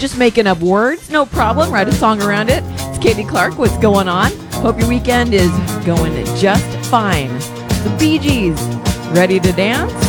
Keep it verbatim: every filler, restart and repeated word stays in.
just making up words. No problem. Write a song around it. It's Katie Clark. What's going on? Hope your weekend is going just fine. The Bee Gees. Ready to dance?